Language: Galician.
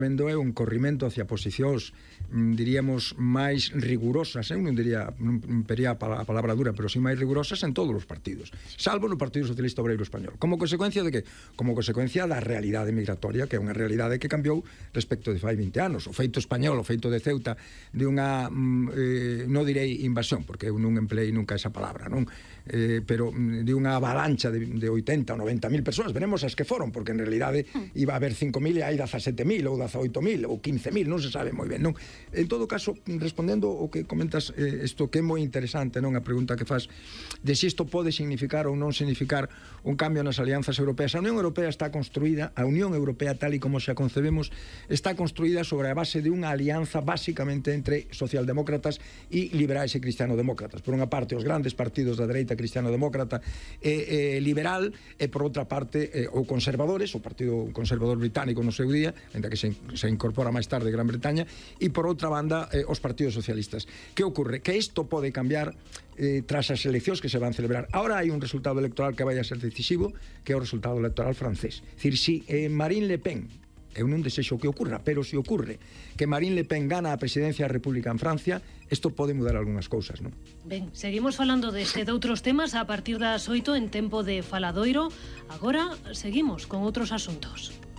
vendo é un corrimento hacia posicións, diríamos, máis rigurosas, non diría, non pería a palabra dura, pero sí máis rigurosas en todos os partidos, salvo no Partido Socialista Obreiro Español. Como consecuencia de que? Como consecuencia da realidade migratoria, que é unha realidade que cambiou respecto de fai 20 anos. O feito español, o feito de Ceuta, de unha, non direi invasión, porque eu non empleei nunca esa palabra, non? Pero de unha avalancha de 80 ou 90 mil persoas, veremos as que foron, porque en realidade iba a haber 5.000 e hai 17.000 ou 18.000 ou 15.000, non se sabe moi ben, non? En todo caso, respondendo o que comentas, isto que é moi interesante, non? A pregunta que faz de se isto pode significar ou non significar un cambio nas alianzas europeas. A Unión Europea está construída, a Unión Europea tal e como xa concebemos, está construída sobre a base de unha alianza básicamente entre socialdemócratas e liberais e cristianodemócratas. Por unha parte, os grandes partidos da dereita cristianodemócrata e liberal, e por outra parte, ou conservadores, o Partido Conservador Británico no seu día, ainda que se incorpora máis tarde Gran Bretaña, e por outra banda os partidos socialistas. Que ocorre? Que isto pode cambiar tras as eleccións que se van celebrar. Ahora hai un resultado electoral que vai a ser decisivo, que é o resultado electoral francés. Dicir, si Marine Le Pen, eu non desexo que ocurra, pero se ocurre que Marine Le Pen gana a presidencia da República en Francia, isto pode mudar algunhas cousas, non? Ben, seguimos falando deste de outros temas a partir das 8 en Tempo de Faladoiro. Agora seguimos con outros asuntos.